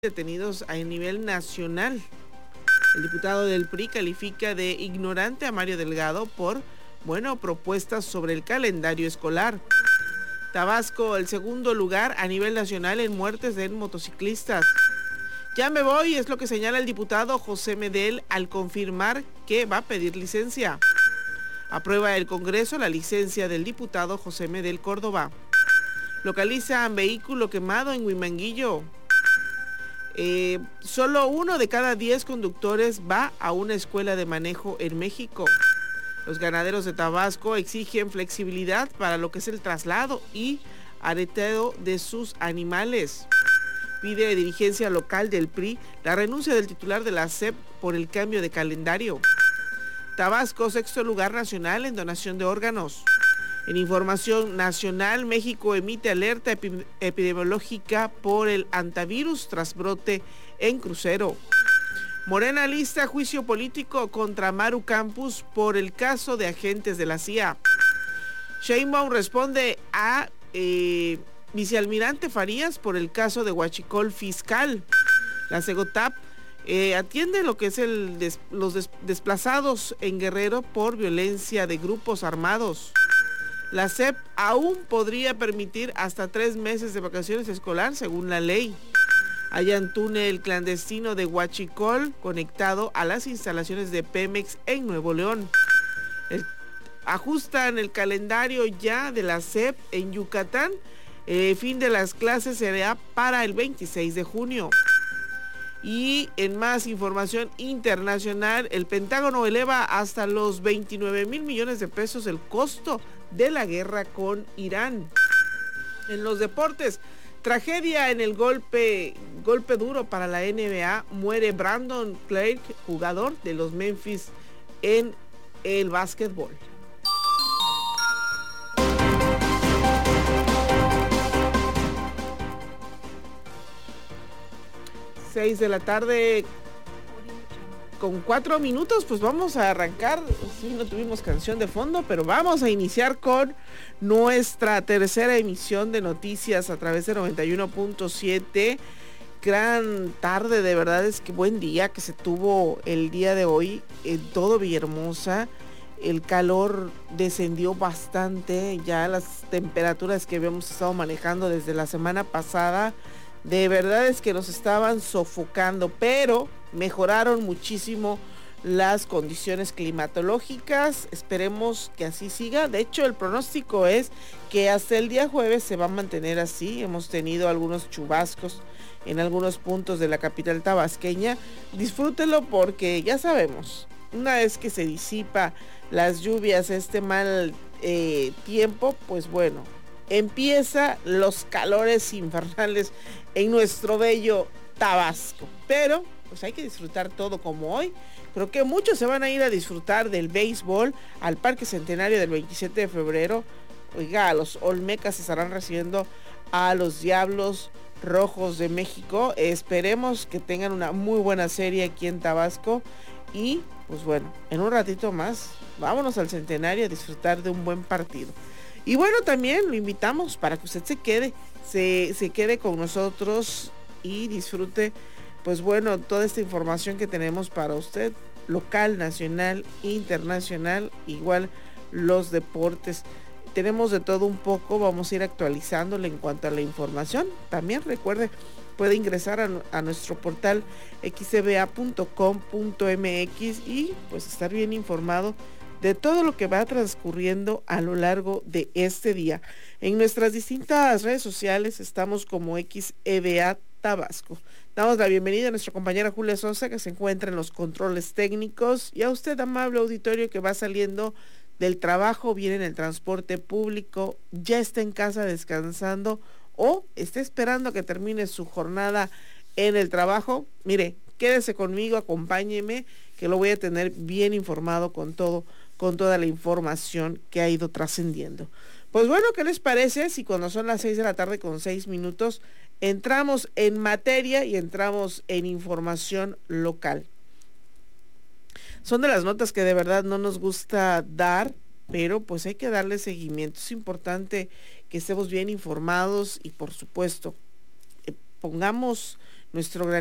detenidos a nivel nacional. El diputado del PRI califica de ignorante a Mario Delgado por, propuestas sobre el calendario escolar. Tabasco, el segundo lugar a nivel nacional en muertes de motociclistas. Ya me voy, es lo que señala el diputado José Medel al confirmar que va a pedir licencia. Aprueba el Congreso la licencia del diputado José Medel Córdoba. Localizan vehículo quemado en Huimanguillo. Solo 1 de cada 10 conductores va a una escuela de manejo en México. Los ganaderos de Tabasco exigen flexibilidad para lo que es el traslado y areteo de sus animales. Pide dirigencia local del PRI la renuncia del titular de la SEP por el cambio de calendario. Tabasco, sexto lugar nacional en donación de órganos. En información nacional, México emite alerta epidemiológica por el hantavirus tras brote en crucero. Morena lista juicio político contra Maru Campos por el caso de agentes de la CIA. Sheinbaum responde a vicealmirante Farías por el caso de huachicol fiscal. La Segotap atiende lo que es los desplazados en Guerrero por violencia de grupos armados. La SEP aún podría permitir hasta 3 meses de vacaciones escolar según la ley. Hallan túnel clandestino de huachicol conectado a las instalaciones de Pemex en Nuevo León. Ajustan el calendario ya de la SEP en Yucatán. Fin de las clases será para el 26 de junio. Y en más información internacional, el Pentágono eleva hasta los 29,000 millones de pesos el costo de la guerra con Irán. En los deportes, tragedia en el golpe duro para la NBA, muere Brandon Clark, jugador de los Memphis en el básquetbol. Seis de la tarde con 4 minutos, pues vamos a arrancar. Sí, no tuvimos canción de fondo, pero vamos a iniciar con nuestra tercera emisión de noticias a través de 91.7. Gran tarde, de verdad es que buen día que se tuvo el día de hoy en todo Villahermosa. El calor descendió bastante, ya las temperaturas que habíamos estado manejando desde la semana pasada, de verdad es que nos estaban sofocando, pero mejoraron muchísimo las condiciones climatológicas. Esperemos que así siga. De hecho, el pronóstico es que hasta el día jueves se va a mantener así. Hemos tenido algunos chubascos en algunos puntos de la capital tabasqueña. Disfrútenlo porque ya sabemos, una vez que se disipa las lluvias, este mal tiempo, pues bueno, empieza los calores infernales en nuestro bello Tabasco. Pero pues hay que disfrutar todo como hoy. Creo que muchos se van a ir a disfrutar del béisbol al Parque Centenario del 27 de febrero. Oiga, los Olmecas estarán recibiendo a los Diablos Rojos de México. Esperemos que tengan una muy buena serie aquí en Tabasco. Y pues bueno, en un ratito más, vámonos al Centenario a disfrutar de un buen partido. Y bueno, también lo invitamos para que usted se quede con nosotros y disfrute, pues bueno, toda esta información que tenemos para usted, local, nacional, internacional, igual los deportes. Tenemos de todo un poco, vamos a ir actualizándole en cuanto a la información. También recuerde, puede ingresar a nuestro portal xcba.com.mx y pues estar bien informado de todo lo que va transcurriendo a lo largo de este día. En nuestras distintas redes sociales estamos como XEBA Tabasco. Damos la bienvenida a nuestra compañera Julia Sosa, que se encuentra en los controles técnicos, y a usted, amable auditorio, que va saliendo del trabajo, viene en el transporte público, ya está en casa descansando o está esperando a que termine su jornada en el trabajo. Mire, quédese conmigo, acompáñeme, que lo voy a tener bien informado con toda la información que ha ido trascendiendo. Pues bueno, ¿qué les parece si cuando son las 6 de la tarde con 6 minutos entramos en materia y entramos en información local? Son de las notas que de verdad no nos gusta dar, pero pues hay que darle seguimiento. Es importante que estemos bien informados y por supuesto pongamos nuestro